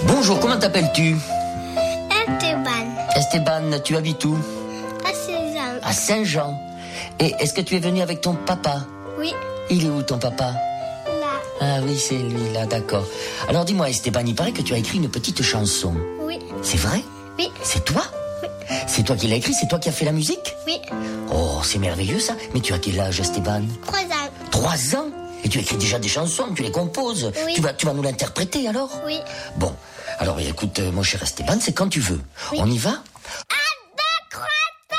Bonjour, comment t'appelles-tu? Esteban. Esteban, tu habites où? À 16 ans. À Saint-Jean. Et est-ce que tu es venu avec ton papa? Oui. Il est où ton papa? Là. Ah oui, c'est lui là, d'accord. Alors dis-moi Esteban, il paraît que tu as écrit une petite chanson. Oui. C'est vrai? Oui. C'est toi? Oui. C'est toi qui l'as écrit? C'est toi qui as fait la musique? Oui. Oh, c'est merveilleux ça. Mais tu as quel âge Esteban? 3 ans. 3 ans? Et tu écris déjà des chansons, tu les composes. Oui. Tu vas nous l'interpréter alors? Oui. Bon, alors écoute mon cher Esteban, c'est quand tu veux. Oui. On y va?